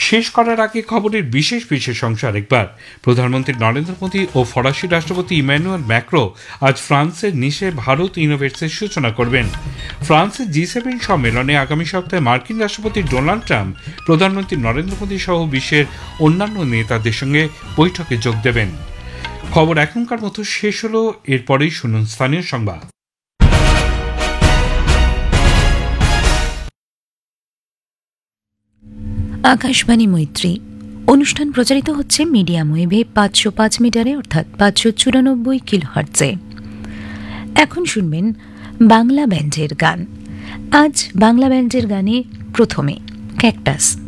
শেষ করার আগে খবরের বিশেষ বিশেষ অংশ আরেকবার। প্রধানমন্ত্রী নরেন্দ্র মোদী ও ফরাসি রাষ্ট্রপতি ইম্যানুয়েল ম্যাক্রো আজ ফ্রান্সের নিসে ভারত ইনোভেটসের সূচনা করবেন। ফ্রান্সের G7 সম্মেলনে আগামী সপ্তাহে মার্কিন রাষ্ট্রপতি ডোনাল্ড ট্রাম্প প্রধানমন্ত্রী নরেন্দ্র মোদী সহ বিশ্বের অন্যান্য নেতাদের সঙ্গে বৈঠকে যোগ দেবেন। খবর এখনকার মতো শেষ হলো, এরপরেই শুনুন স্থানীয় সংবাদ। আকাশবাণী মৈত্রী অনুষ্ঠান প্রচারিত হচ্ছে মিডিয়াম ওয়েভে 505 মিটারে অর্থাৎ 594 কিলোহার্টজে। এখন শুনবেন বাংলা ব্যান্ডের গান। আজ বাংলা ব্যান্ডের গানে প্রথমে ক্যাকটাস।